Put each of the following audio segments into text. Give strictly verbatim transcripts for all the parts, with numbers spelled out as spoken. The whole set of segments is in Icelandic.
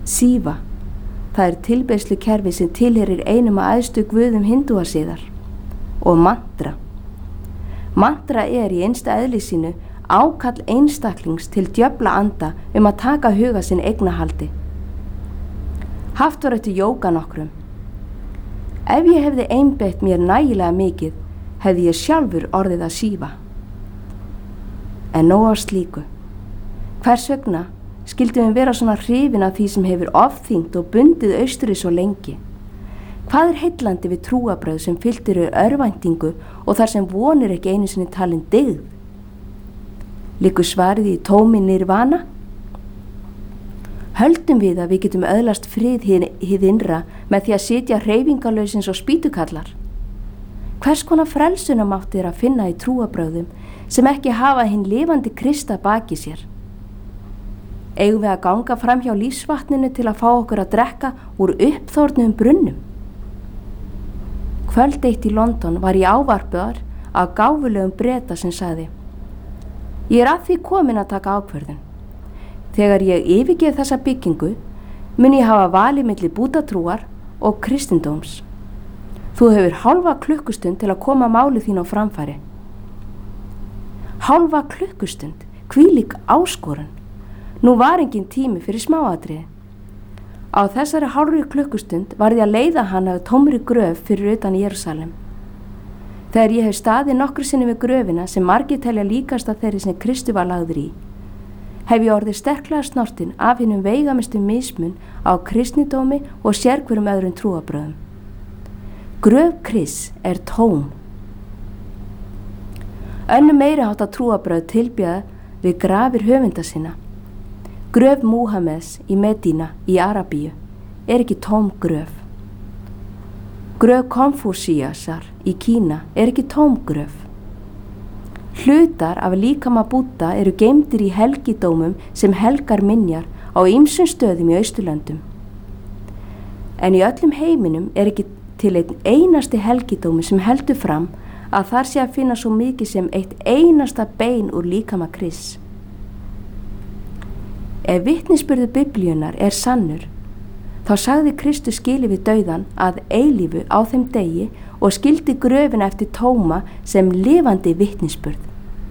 Síva, það er tilbeiðslukerfi sem tilheyrir einum að æðstu guðum hindúasiðar. Og mantra. Mantra er í einsta eðli sínu ákall einstaklings til djöfla anda um að taka huga sinn eignahaldi. Haft var eftir jóga nokkrum. Ef ég hefði einbeitt mér nægilega mikið, hefði ég sjálfur orðið að sífa. En nóg af slíku. Hvers vegna skildum við vera svona hrifin af því sem hefur ofþyngt og bundið austri svo lengi? Hvað er heillandi við trúarbrögð sem fyllt eru örvæntingu og þar sem vonir ekki einu sinni talin dyggð? Liggur svarið í tómi nirvana? Höldum við að við getum öðlast frið hið innra með því að sitja hreyfingarlausins og spýtukallar? Hvers konar frelsunamátt er að finna í trúarbrögðum sem ekki hafa hinn lifandi Krista baki sér? Eigum við að ganga fram hjá lífsvatninu til að fá okkur að drekka úr uppþórnum brunnum? Kvöld eitt í London var ég ávarpaður af gáfulegum Breta sem sagði: Ég er að því komin að taka ákvörðun. Þegar ég yfirgef þessa byggingu, mun ég hafa valið milli búddatrúar og kristindóms. Þú hefur hálfa klukkustund til að koma máli þín á framfæri. Hálfa klukkustund, hvílík áskorun. Nú var engin tími fyrir smáatriði. Á þessari hálfri klukkustund varð ég að leiða hana að tómri gröf fyrir utan Jerúsalem. Þegar ég hef staðið nokkru sinni við gröfina sem margir telja líkast að þeirri sem Kristi var lagður í, hef ég orðið sterklega snortin af hinum veigamistu mismun á kristnidómi og sérhverjum öðrum trúarbrögðum. Gröf Krists er tóm. Önnur meiri háttar trúarbrögð tilbjóða við grafir höfunda sinna. Gröf Múhameðs í Medína í Arabíu er ekki tóm gröf. Gröf Konfúsíasar í Kína er ekki tóm gröf. Hlutar af líkama Búdda eru geymdir í helgidómum sem helgar minjar á ýmsum stöðum í Austurlöndum. En í öllum heiminum er ekki til einn einasti helgidómi sem heldur fram að þar sé að finna svo mikið sem eitt einasta bein úr líkama Krists. Ef vitnisburður Biblíunnar er sannur, þá sagði Kristus skilið við dauðan að eilífu á þeim degi og skildi gröfina eftir tóma sem lifandi vitnisburð.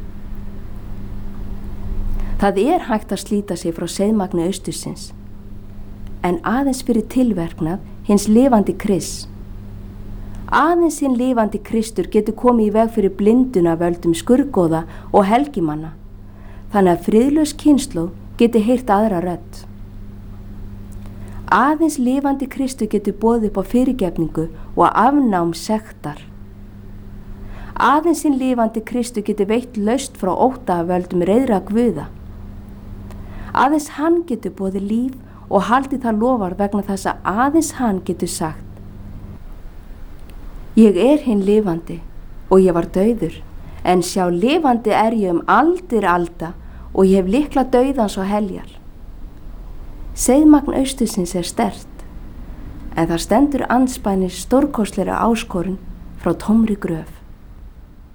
Það er hægt að slíta sig frá seiðmagni austursins, en aðeins fyrir tilverknað hins lifandi Krists. Aðeins hinn lifandi Kristur getur komið í veg fyrir blinduna völdum skurgoða og helgimanna, þannig að friðlaus kynslóð geti heyrt aðra rödd. Aðeins lifandi Kristur getur boðið upp á fyrirgefningu og afnám sektar. Aðeins hinn lifandi Kristur getur veitt laust frá ótta af völdum reiðra guða. Aðeins hann getur boðið líf og haldið það lofar vegna þess að aðeins hann getur sagt: Ég er hinn lifandi og ég var dauður, en sjá lifandi er ég um aldir alda og ég hef lykla dauðans og heljar. Seiðmagn austursins er sterkt, en það stendur andspænis stórkostlegri áskorun frá tómri gröf.